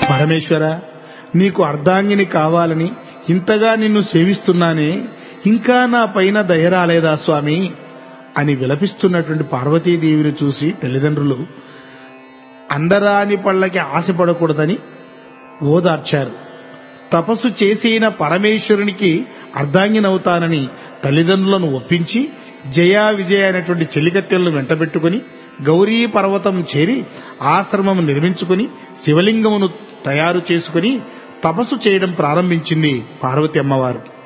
పరమేశ్వర, నీకు అర్ధాంగిని కావాలని ఇంతగా నిన్ను సేవిస్తున్నానే, ఇంకా నా పైన దయ రాలేదా స్వామి అని విలపిస్తున్నటువంటి పార్వతీదేవిని చూసి తల్లిదండ్రులు అండరాని పళ్ళకి ఆశపడకూడదని ఓదార్చారు. తపస్సు చేసిన పరమేశ్వరునికి అర్ధాంగినవుతానని తల్లిదండ్రులను ఒప్పించి జయ విజయ అనేటువంటి చెలికత్తెలను వెంటబెట్టుకుని గౌరీ పర్వతం చేరి ఆశ్రమం నిర్మించుకుని శివలింగమును తయారు చేసుకుని తపస్సు చేయడం ప్రారంభించింది పార్వతి అమ్మవారు.